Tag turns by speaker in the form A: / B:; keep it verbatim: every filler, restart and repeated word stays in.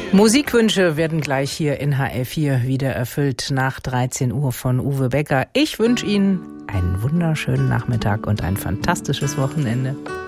A: Musikwünsche werden gleich hier in H R vier wieder erfüllt nach dreizehn Uhr von Uwe Becker. Ich wünsche Ihnen einen wunderschönen Nachmittag und ein fantastisches Wochenende.